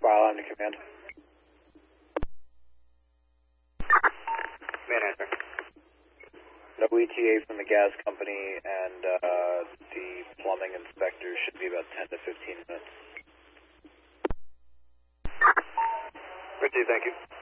Spire to command. Command answer. No ETA from the gas company, and the plumbing inspector should be about 10 to 15 minutes. Richie, thank you.